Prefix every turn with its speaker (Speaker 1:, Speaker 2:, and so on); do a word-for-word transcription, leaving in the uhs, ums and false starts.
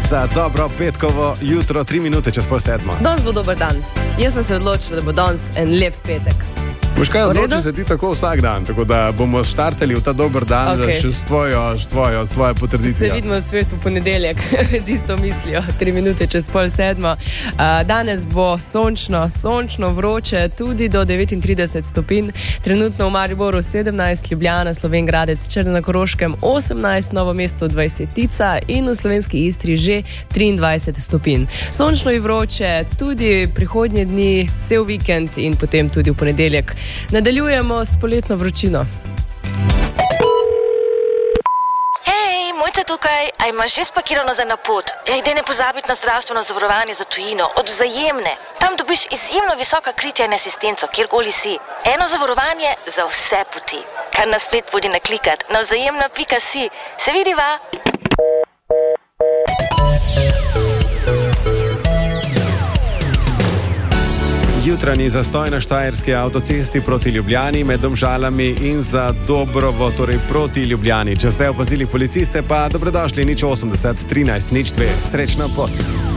Speaker 1: za dobro petkovo jutro, tri minute čez pol sedmo.
Speaker 2: Danes bo dober dan. Jaz sem se odločila, da bo danes en lep petek.
Speaker 1: Boš kaj, odloči se ti tako vsak dan, tako da bomo štartali v ta dober dan okay. še s tvojo, s tvojo, s tvojo potrditvijo.
Speaker 2: Se vidimo v svetu v ponedeljek z isto mislijo, tri minute čez pol sedmo. Uh, danes bo sončno, sončno vroče, tudi do devetintrideset stopinj. Trenutno v Mariboru sedemnajst, Ljubljana, Slovenj Gradec, Črna na Koroškem osemnajst, Novo mesto dvajsetica in v Slovenski Istri že triindvajset stopinj. Sončno in vroče tudi prihodnje dni, cel vikend in potem tudi v ponedeljek. Nadaljujemo s poletno vročino.
Speaker 3: Hej, Mojca tukaj, a imaš že spakirano za na pot? Ej, daj ne pozabiti na zdravstveno zavarovanje za tujino, od Vzajemne. Tam dobiš izjemno visoka kritja in asistenco, kjerkoli si. Eno zavarovanje za vse poti. Kar nas spet podi naklikat na vzajemna pika si. Se vidiva?
Speaker 1: Jutranji zastoj na štajerski avtocesti proti Ljubljani med Domžalami in za Dobrovo, torej proti Ljubljani. Če ste opazili policiste, pa dobrodošli, nič osemdeset, trinajst, nič dve. Srečno pot.